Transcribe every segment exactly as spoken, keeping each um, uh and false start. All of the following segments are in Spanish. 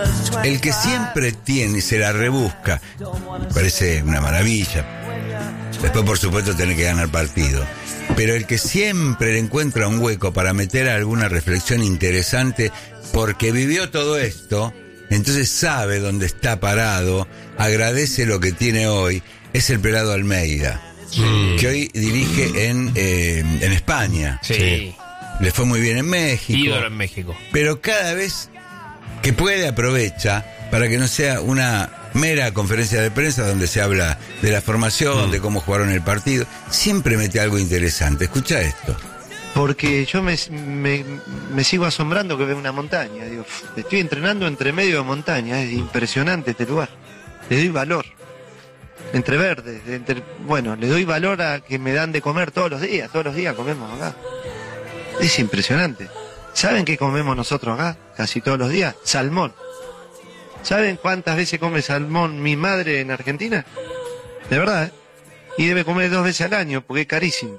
El que siempre tiene y se la rebusca, me parece una maravilla. Después, por supuesto, tiene que ganar partido. Pero el que siempre le encuentra un hueco para meter alguna reflexión interesante, porque vivió todo esto, entonces sabe dónde está parado, agradece lo que tiene hoy, es el Pelado Almeida, mm. que hoy dirige en, eh, en España. Sí. Le fue muy bien en México. Ídolo en México. Pero cada vez que puede aprovecha para que no sea una mera conferencia de prensa donde se habla de la formación, mm. de cómo jugaron el partido. Siempre mete algo interesante. Escucha esto. Porque yo me, me, me sigo asombrando que veo una montaña. Digo, estoy entrenando entre medio de montaña. Es impresionante este lugar. Le doy valor. Entre verdes. Entre, bueno, le doy valor a que me dan de comer todos los días. Todos los días comemos acá. Es impresionante. ¿Saben qué comemos nosotros acá? Casi todos los días. Salmón. ¿Saben cuántas veces come salmón mi madre en Argentina? De verdad, ¿eh? Y debe comer dos veces al año porque es carísimo.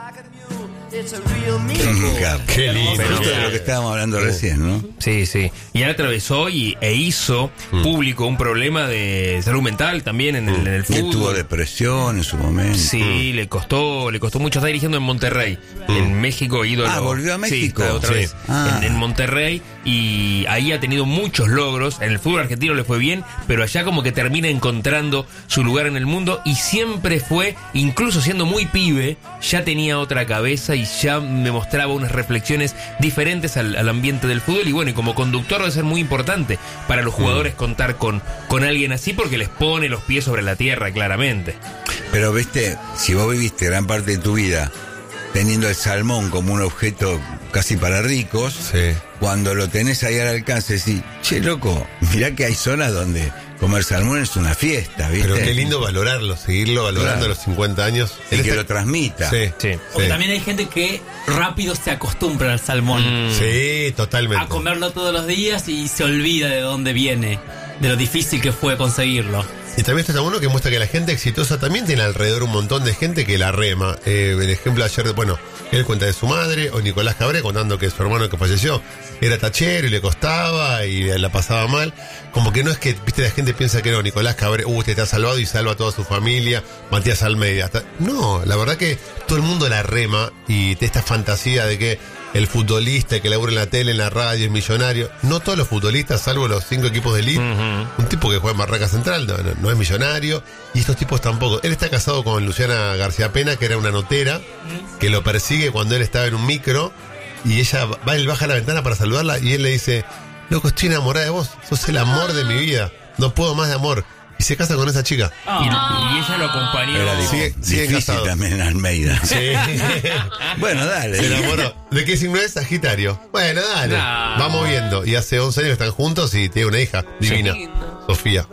Qué lindo. Pero esto de lo que estábamos hablando recién, ¿no? Sí, sí. Y él atravesó y, e hizo mm. público un problema de salud mental también en el, en el fútbol. Y tuvo depresión en su momento. Sí, mm. le costó, le costó mucho. Está dirigiendo en Monterrey, mm. en México, ídolo. Ah, volvió a México. Sí, otra sí. vez. Ah. En, en Monterrey, y ahí ha tenido muchos logros. En el fútbol argentino le fue bien, pero allá como que termina encontrando su lugar en el mundo, y siempre fue, incluso siendo muy pibe, ya tenía otra cabeza y ya me mostraba unas reflexiones diferentes al, al ambiente del fútbol. Y bueno, y como conductor debe ser muy importante para los jugadores mm. contar con, con alguien así, porque les pone los pies sobre la tierra, claramente. Pero viste, si vos viviste gran parte de tu vida teniendo el salmón como un objeto casi para ricos, sí. cuando lo tenés ahí al alcance, decís, che, loco, mirá que hay zonas donde comer salmón es una fiesta, ¿viste? Pero qué lindo valorarlo, seguirlo valorando claro. a los cincuenta años. Y que este... lo transmita. Sí, sí. Porque sí. también hay gente que rápido se acostumbra al salmón. Mm. Sí, totalmente. A comerlo todos los días y se olvida de dónde viene, de lo difícil que fue conseguirlo. Y también está uno que muestra que la gente exitosa también tiene alrededor un montón de gente que la rema. Eh, el ejemplo ayer, bueno, él cuenta de su madre, o Nicolás Cabré contando que su hermano que falleció era tachero y le costaba y la pasaba mal. Como que no es que, viste, la gente piensa que no, Nicolás Cabré, uh, te está salvado y salva a toda su familia, Matías Almeida. Hasta... No, la verdad que todo el mundo la rema y esta fantasía de que el futbolista que labura en la tele, en la radio, es millonario. No todos los futbolistas, salvo los cinco equipos de elite. Uh-huh. Un tipo que juega en Barraca Central no, no, no es millonario. Y estos tipos tampoco. Él está casado con Luciana García Pena, que era una notera, que lo persigue cuando él estaba en un micro. Y ella va, él baja a la ventana para saludarla y él le dice, loco, estoy enamorada de vos. Sos el amor de mi vida. No puedo más de amor. Y se casa con esa chica. Oh. Y, y ella lo acompañó. Era difícil, sigue difícil también en Almeida. Sí. Bueno, dale. Se enamoró. ¿De qué signo es? Sagitario. Bueno, dale. No. Vamos viendo. Y hace once años están juntos y tiene una hija divina. Sí. Sofía.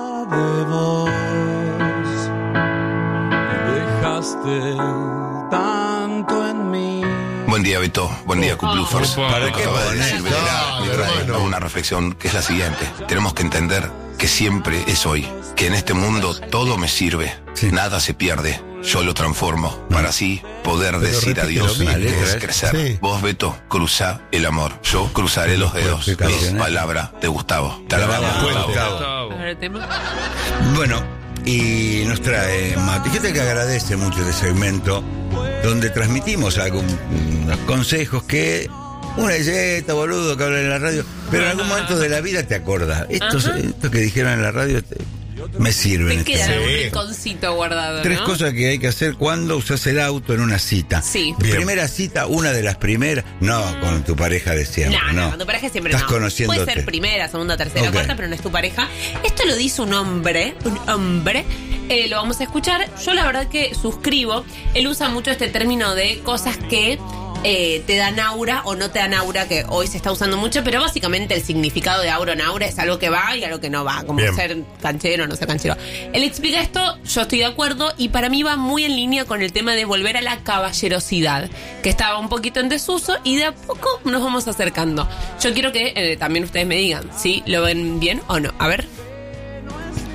Dejaste tanto en mí. Buen día, Beto. Buen día, Cuplufers. Oh, ¿Para qué acaba de decir no, me trae una reflexión que es la siguiente. Tenemos que entender que siempre es hoy, que en este mundo todo me sirve, sí. nada se pierde, yo lo transformo, no. para así poder Pero decir adiós y es crecer. Sí. Vos, Beto, cruzá el amor, yo cruzaré sí, los dedos. Es palabra de Gustavo. Te alabamos, Gustavo. Bueno, y nos trae Mati, gente que agradece mucho este segmento, donde transmitimos algunos consejos que... Una galleta, boludo, que hablan en la radio. Pero en algún momento de la vida te acordás. Esto, esto que dijeron en la radio te, me sirven. Te queda un rinconcito guardado, Tres ¿no? cosas que hay que hacer cuando usas el auto en una cita. Sí. Primera cita, una de las primeras. No, con tu pareja de siempre. No, no, no, con tu pareja siempre Estás no. conociéndote. Puede ser primera, segunda, tercera, okay. cuarta, pero no es tu pareja. Esto lo dice un hombre, un hombre. Eh, lo vamos a escuchar. Yo la verdad que suscribo. Él usa mucho este término de cosas que... Eh, te dan aura o no te dan aura, que hoy se está usando mucho, pero básicamente el significado de aura o no aura es algo que va y algo que no va, como Bien. ser canchero o no ser canchero. Él explica esto, yo estoy de acuerdo, y para mí va muy en línea con el tema de volver a la caballerosidad, que estaba un poquito en desuso y de a poco nos vamos acercando. Yo quiero que eh, también ustedes me digan si lo ven bien o no. A ver.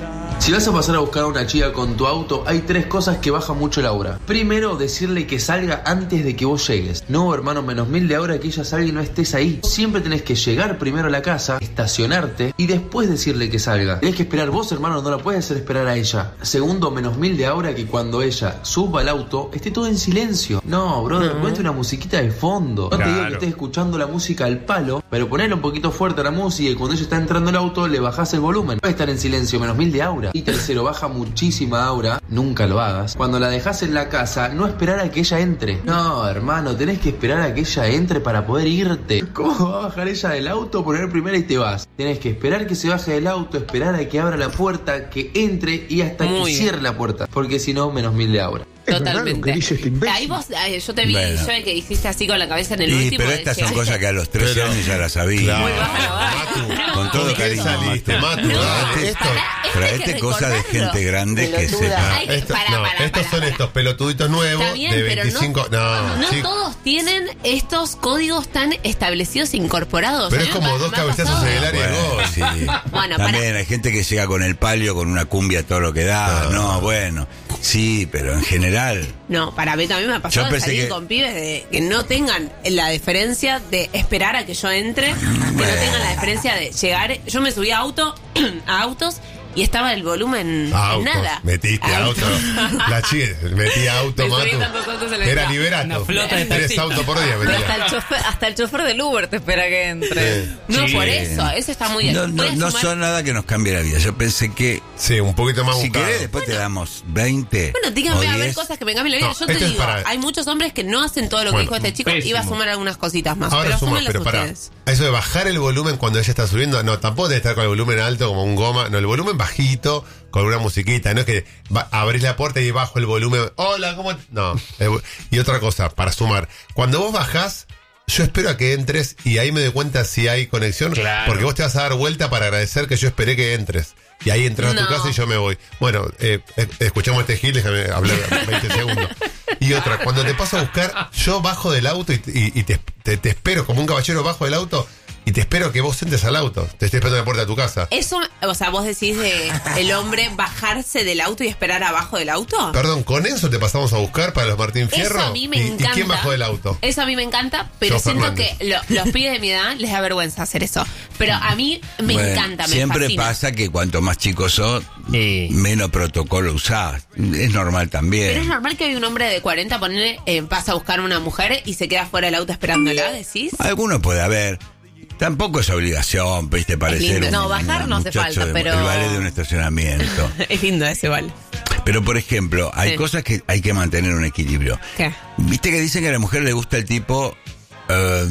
Si vas a pasar a buscar a una chica con tu auto, hay tres cosas que bajan mucho la aura. Primero, decirle que salga antes de que vos llegues. No, hermano, menos mil de aura que ella salga y no estés ahí. Siempre tenés que llegar primero a la casa, estacionarte y después decirle que salga. Tenés que esperar vos, hermano, no la puedes hacer esperar a ella. Segundo, menos mil de aura que cuando ella suba al auto, esté todo en silencio. No, brother, ponete una musiquita de fondo. No te digo que estés escuchando la música al palo, pero ponele un poquito fuerte a la música y cuando ella está entrando al auto le bajás el volumen. Puede estar en silencio, menos mil de aura. Y tercero, baja muchísima aura, nunca lo hagas. Cuando la dejas en la casa, no esperar a que ella entre. No, hermano, tenés que esperar a que ella entre para poder irte. ¿Cómo va a bajar ella del auto, poner primero y te vas? Tenés que esperar que se baje del auto, esperar a que abra la puerta, que entre y hasta Muy que bien. cierre la puerta. Porque si no, menos mil de aura. Totalmente. Ahí vos, ay, yo te vi, Bueno. yo que hiciste así con la cabeza en el Sí, último. pero estas son llegaste- cosas que a los trece Pero- años ya las sabía. Claro. Muy baja la vara. Con todo ¿Con qué cariño. saliste, Matu? No, Dale, esto, pará, esto hay que Traete cosas de recordarlo. gente grande que Pelotuda. sepa. Ay, esto- pará, no, pará, estos pará, son pará. estos pelotuditos nuevos Está bien, de pero veinticinco. No, No chicos. todos tienen estos códigos tan establecidos e incorporados. Pero A es mí me como pa- dos me ha cabezazos pasado. en el área de Bueno, gol. sí. Bueno, También pará. hay gente que llega con el palio, con una cumbia, todo lo que da. No, bueno. Sí, pero en general. No, para Beto, a mí me ha pasado Yo de pensé salir que- con pibes de que no tengan la diferencia de esperar a que yo entre, que no tengan la diferencia de llegar. Yo me subí a auto, a autos y estaba el volumen en Autos, nada. metiste auto. La chica metía auto, Me subí Matu. tantos autos en la Era ciudad. liberato. Una flota de Tres taxistas. autos por día Pero metía. hasta el chofer, hasta el chofer del Uber te espera que entre. Sí. No, Sí. por eso, eso está muy bien. No, no, Voy a no sumar- son nada que nos cambie la vida. Yo pensé que Sí, un poquito más si buscado. querés después te damos veinte. Bueno, díganme o a ver diez. cosas que me cambien la vida. No, Yo te esto es digo, para- hay muchos hombres que no hacen todo lo que Bueno, dijo este chico. pésimo. Iba a sumar algunas cositas más. Ahora pero suma, súmenlas pero para ustedes. eso de bajar el volumen cuando ella está subiendo, no, tampoco debe estar con el volumen alto como un goma, no, el volumen bajito, con una musiquita, no es que va- abrís la puerta y bajo el volumen, hola, ¿cómo? te-? No. eh, Y otra cosa, para sumar, cuando vos bajás, yo espero a que entres y ahí me doy cuenta si hay conexión, Claro. porque vos te vas a dar vuelta para agradecer que yo esperé que entres. Y ahí entras a No. tu casa y yo me voy. Bueno, eh, eh, escuchamos este gil, déjame hablar veinte segundos. Y otra, cuando te paso a buscar, yo bajo del auto y, y- y te, te- te espero como un caballero bajo del auto y te espero que vos entres al auto. Te estoy esperando en la puerta de tu casa. Eso, o sea, vos decís de el hombre bajarse del auto y esperar abajo del auto. Perdón, ¿con eso te pasamos a buscar para los Martín Fierro? Eso a mí me ¿Y, ¿Y encanta. quién bajó del auto? Eso a mí me encanta, pero Yo, siento Fernández. que lo- los pibes de mi edad les da vergüenza hacer eso. Pero a mí me Bueno, encanta, me siempre fascina. pasa que cuanto más chicos sos, Sí. menos protocolo usás. Es normal también. Pero es normal que hay un hombre de cuarenta poner, eh, pasa a buscar a una mujer y se queda fuera del auto esperándola, decís. Alguno puede haber. Tampoco es obligación, viste, parecer lindo. un, No, bajar un no hace muchacho falta, de- pero- el ballet de un estacionamiento. Es lindo ese, vale. Pero, por ejemplo, hay Sí. cosas que hay que mantener un equilibrio. ¿Qué? Viste que dicen que a la mujer le gusta el tipo eh,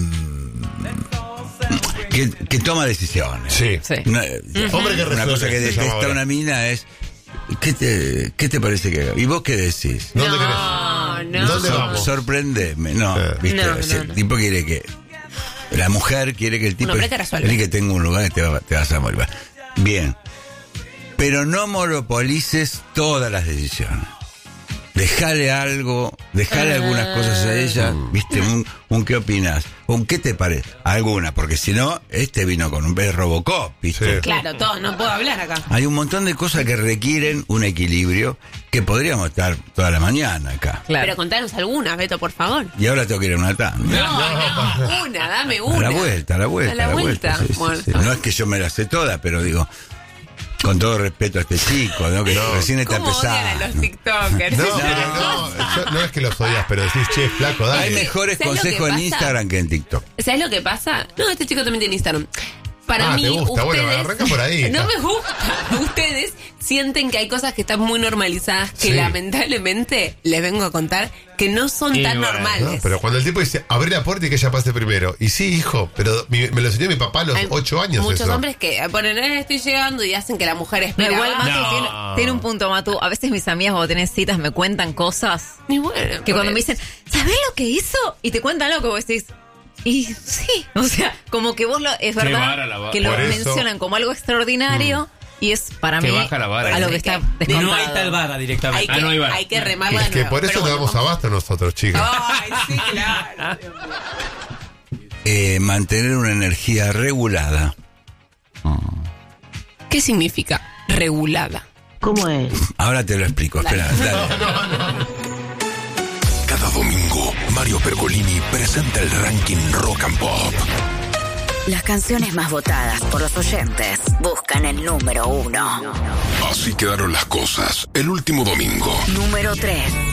que, que toma decisiones. Sí. Sí. Una, Hombre que una resuelve, cosa que se llama detesta ahora. una mina es ¿qué te, ¿qué te parece que haga? ¿Y vos qué decís? ¿Dónde querés? No, no. ¿Dónde Sor- vamos? Sorprendeme, no, Eh. viste, No, ese no, no. tipo quiere que la mujer quiere que el tipo hombre que resuelve. quiere que tenga un lugar que te, va- te vas a morir. Bien, pero no monopolices todas las decisiones. Dejale algo, dejale algunas cosas a ella, viste, un, un qué opinas, un qué te parece, alguna, porque si no, este vino con un pez Robocop, viste. Sí. Claro, todo, no puedo hablar acá. Hay un montón de cosas que requieren un equilibrio que podríamos estar toda la mañana acá. Claro. Pero contanos algunas, Beto, por favor. Y ahora tengo que ir a una tanda. No, no, una, dame A una. la vuelta, a la vuelta. A la vuelta. sí, sí, Bueno, sí. No es que yo me la sé toda, pero digo, con todo respeto a este chico, ¿no? Que No. recién está ¿Cómo odian a empezando. los TikTokers? No, Es una pero no, cosa. yo- no es que los odias, pero decís, che, flaco, dale. Hay mejores ¿Sabes lo consejos que en pasa? Instagram que en TikTok. ¿Sabes lo que pasa? No, este chico también tiene Instagram. Para Ah, mí, te gusta. ustedes... Bueno, arranca por ahí. No me gusta. Ustedes sienten que hay cosas que están muy normalizadas que Sí. lamentablemente les vengo a contar que no son Y tan bueno, normales. No, pero cuando el tipo dice, abrí la puerta y que ella pase primero. Y sí, hijo, pero mi- me lo enseñó mi papá a los Hay ocho años. muchos eso. hombres que ponen, eh, estoy llegando y hacen que la mujer No, espera. igual Matu No. tiene, tiene un punto, Matu. A veces mis amigas cuando tenés citas me cuentan cosas Y bueno, que por cuando me eso. dicen, ¿sabés lo que hizo? Y te cuentan algo que vos decís, y sí, o sea, como que vos lo, es Qué verdad vara la vara. que lo Por eso- mencionan como algo extraordinario y es para Que mí baja la vara. a lo Es que está que descontado. No hay tal vara Hay directamente. que, Ah, no hay vara. hay que remarla Es de que nuevo. por eso Pero le bueno, damos abasto nosotros, chicas. Ay, sí, claro. Eh, mantener una energía regulada. ¿Qué significa regulada? ¿Cómo es? Ahora te lo explico, espera, dale. Cada domingo, Mario Pergolini presenta el ranking Rock and Pop. Las canciones más votadas por los oyentes buscan el número uno. Así quedaron las cosas el último domingo. Número tres.